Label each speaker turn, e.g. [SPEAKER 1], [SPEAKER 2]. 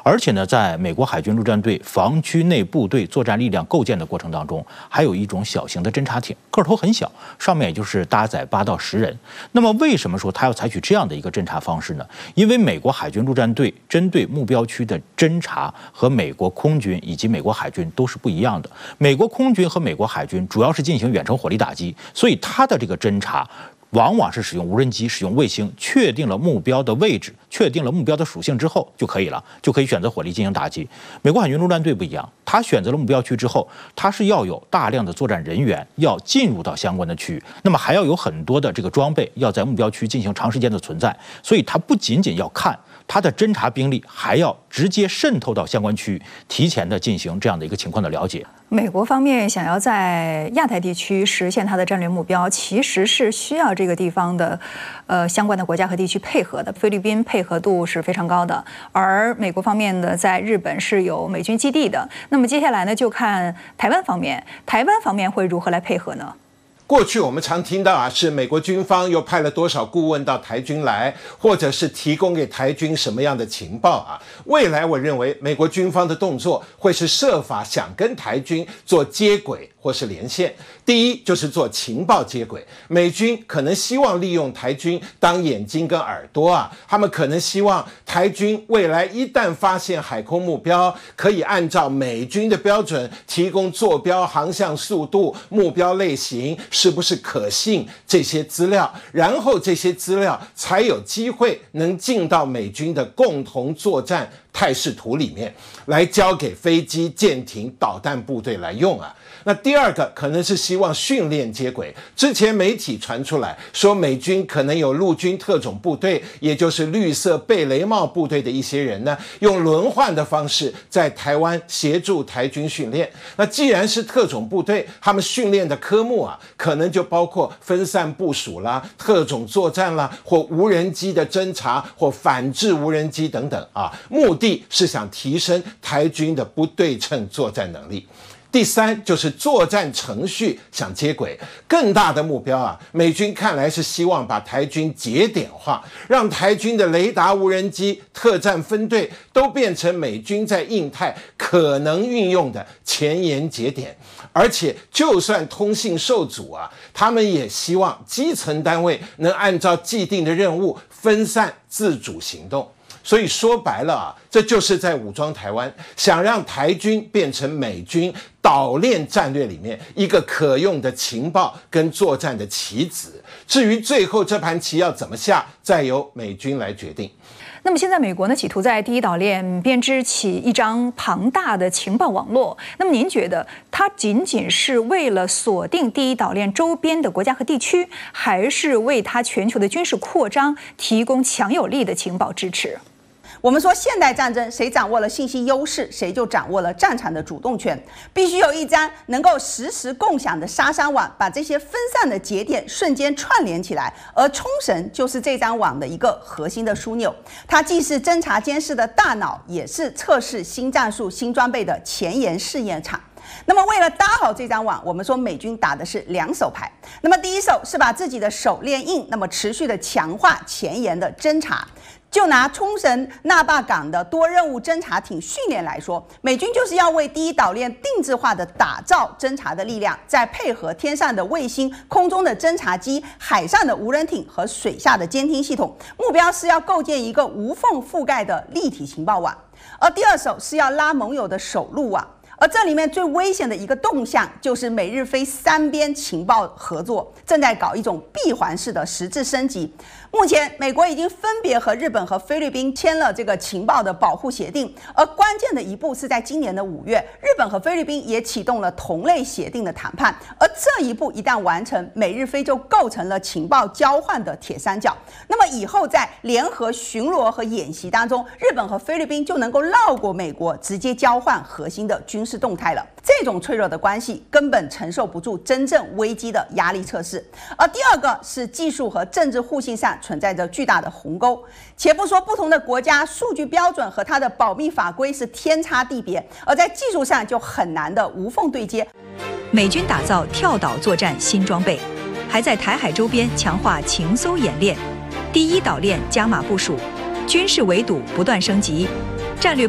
[SPEAKER 1] 而且呢，在美国海军陆战队防区内部队作战力量构建的过程当中，还有一种小型的侦察艇，个头很小，上面也就是搭载8到10人。那么为什么说它要采取这样的一个侦察方式呢？因为美国海军陆战队针对目标区的侦察和美国空军以及美国海军都是不一样的。美国空军和美国海军主要是进行远程火力打击，所以它的这个侦察往往是使用无人机、使用卫星，确定了目标的位置，确定了目标的属性之后就可以了，就可以选择火力进行打击。美国海军陆战队不一样，他选择了目标区之后，他是要有大量的作战人员要进入到相关的区域，那么还要有很多的这个装备要在目标区进行长时间的存在，所以他不仅仅要看。它的侦察兵力还要直接渗透到相关区域，提前的进行这样的一个情况的了解。
[SPEAKER 2] 美国方面想要在亚太地区实现它的战略目标，其实是需要这个地方的相关的国家和地区配合的。菲律宾配合度是非常高的，而美国方面呢，在日本是有美军基地的。那么接下来呢，就看台湾方面会如何来配合呢？
[SPEAKER 3] 过去我们常听到是美国军方又派了多少顾问到台军来，或者是提供给台军什么样的情报未来我认为美国军方的动作会是设法想跟台军做接轨或是连线。第一就是做情报接轨，美军可能希望利用台军当眼睛跟耳朵他们可能希望台军未来一旦发现海空目标，可以按照美军的标准提供坐标、航向速度、目标类型是不是可信这些资料，然后这些资料才有机会能进到美军的共同作战态势图里面，来交给飞机、舰艇、导弹部队来用那第二个可能是希望训练接轨。之前媒体传出来说，美军可能有陆军特种部队，也就是绿色贝雷帽部队的一些人呢，用轮换的方式在台湾协助台军训练。那既然是特种部队，他们训练的科目可能就包括分散部署啦、特种作战啦，或无人机的侦察或反制无人机等等目的是想提升台军的不对称作战能力。第三就是作战程序想接轨，更大的目标美军看来是希望把台军节点化，让台军的雷达无人机、特战分队都变成美军在印太可能运用的前沿节点。而且就算通信受阻他们也希望基层单位能按照既定的任务分散自主行动。所以说白了这就是在武装台湾，想让台军变成美军岛链战略里面一个可用的情报跟作战的棋子。至于最后这盘棋要怎么下，再由美军来决定。
[SPEAKER 2] 那么现在美国呢，企图在第一岛链编织起一张庞大的情报网络。那么您觉得，它仅仅是为了锁定第一岛链周边的国家和地区，还是为它全球的军事扩张提供强有力的情报支持？
[SPEAKER 4] 我们说，现代战争谁掌握了信息优势，谁就掌握了战场的主动权。必须有一张能够实时共享的杀伤网，把这些分散的节点瞬间串联起来。而冲绳就是这张网的一个核心的枢纽，它既是侦察监视的大脑，也是测试新战术、新装备的前沿试验场。那么为了搭好这张网，我们说美军打的是2手牌。那么第一手是把自己的手练硬，那么持续的强化前沿的侦察。就拿冲绳那霸港的多任务侦察艇训练来说，美军就是要为第一岛链定制化的打造侦察的力量，再配合天上的卫星、空中的侦察机、海上的无人艇和水下的监听系统，目标是要构建一个无缝覆盖的立体情报网。而第二手是要拉盟友的手路网。而这里面最危险的一个动向，就是美日菲3边情报合作正在搞一种闭环式的实质升级。目前，美国已经分别和日本和菲律宾签了这个情报的保护协定，而关键的一步是在今年的5月，日本和菲律宾也启动了同类协定的谈判。而这一步一旦完成，美日菲就构成了情报交换的铁三角。那么以后在联合巡逻和演习当中，日本和菲律宾就能够绕过美国，直接交换核心的军事动态了。这种脆弱的关系根本承受不住真正危机的压力测试。而第二个是技术和政治互信上存在着巨大的鸿沟。且不说不同的国家数据标准和它的保密法规是天差地别，而在技术上就很难的无缝对接。
[SPEAKER 5] 美军打造跳岛作战新装备，还在台海周边强化情搜演练，第一岛链加码部署，军事围堵不断升级，战略